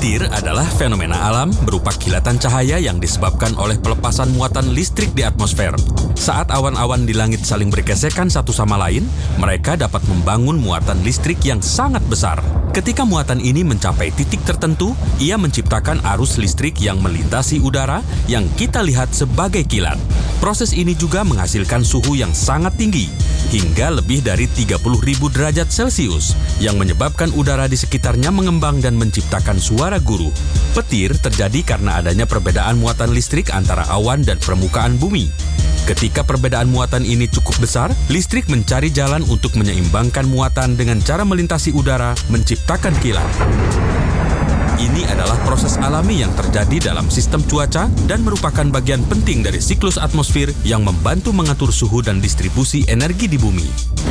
Petir adalah fenomena alam berupa kilatan cahaya yang disebabkan oleh pelepasan muatan listrik di atmosfer. Saat awan-awan di langit saling bergesekan satu sama lain, mereka dapat membangun muatan listrik yang sangat besar. Ketika muatan ini mencapai titik tertentu, ia menciptakan arus listrik yang melintasi udara yang kita lihat sebagai kilat. Proses ini juga menghasilkan suhu yang sangat tinggi, hingga lebih dari 30.000 derajat Celcius, yang menyebabkan udara di sekitarnya mengembang dan menciptakan suara guru. Petir terjadi karena adanya perbedaan muatan listrik antara awan dan permukaan bumi. Ketika perbedaan muatan ini cukup besar, listrik mencari jalan untuk menyeimbangkan muatan dengan cara melintasi udara, menciptakan kilat. Ini adalah proses alami yang terjadi dalam sistem cuaca dan merupakan bagian penting dari siklus atmosfer yang membantu mengatur suhu dan distribusi energi di bumi.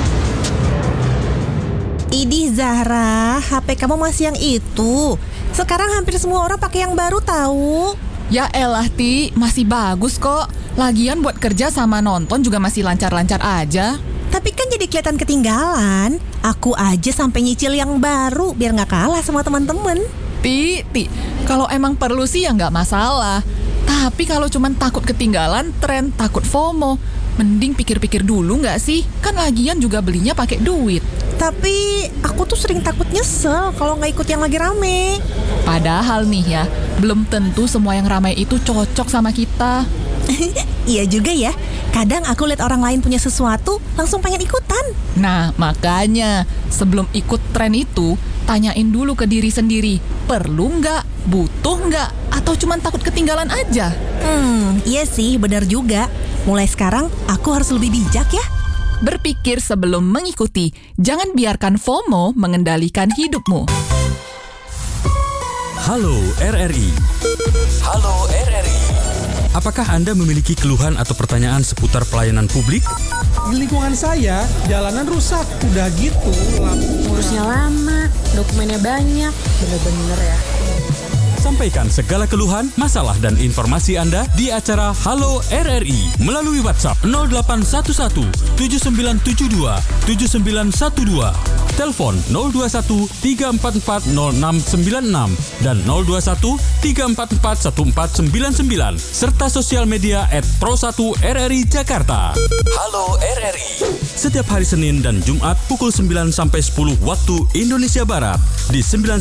Idih Zahra, HP kamu masih yang itu. Sekarang hampir semua orang pakai yang baru tahu. Ya elah Ti, masih bagus kok. Lagian buat kerja sama nonton juga masih lancar-lancar aja. Tapi kan jadi kelihatan ketinggalan. Aku aja sampai nyicil yang baru biar nggak kalah sama teman-teman. Ti, kalau emang perlu sih ya nggak masalah. Tapi kalau cuman takut ketinggalan tren, takut FOMO, mending pikir-pikir dulu nggak sih? Kan lagian juga belinya pakai duit. Tapi aku tuh sering takut nyesel kalau nggak ikut yang lagi rame. Padahal nih ya, belum tentu semua yang ramai itu cocok sama kita. Iya juga ya. Kadang aku lihat orang lain punya sesuatu, langsung pengen ikutan. Nah, makanya sebelum ikut tren itu, tanyain dulu ke diri sendiri. Perlu nggak? Butuh nggak? Atau cuma takut ketinggalan aja? Iya sih, benar juga. Mulai sekarang, aku harus lebih bijak ya. Berpikir sebelum mengikuti. Jangan biarkan FOMO mengendalikan hidupmu. Halo RRI. Halo RRI. Apakah Anda memiliki keluhan atau pertanyaan seputar pelayanan publik? Di lingkungan saya, jalanan rusak. Udah gitu, ngurusnya lama, dokumennya banyak. Bener-bener ya. Sampaikan segala keluhan, masalah, dan informasi Anda di acara Halo RRI melalui WhatsApp 0811 7972 7912, telepon 021 344 0696 dan 021 344 1499 serta sosial media @pro1RRI Jakarta. Halo RRI. Setiap hari Senin dan Jumat pukul 9 sampai 10 waktu Indonesia Barat di